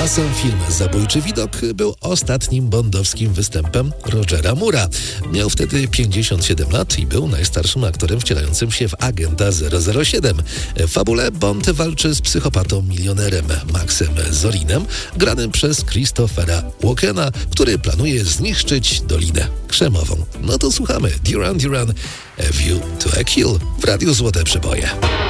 sam film Zabójczy widok był ostatnim bondowskim występem Rogera Moore'a. Miał wtedy 57 lat i był najstarszym aktorem wcielającym się w agenta 007. W fabule Bond walczy z psychopatą milionerem Maxem Zorinem, granym przez Christophera Walkena, który planuje zniszczyć Dolinę Krzemową. No to słuchamy. Duran Duran, A View to a Kill w Radiu Złote Przeboje.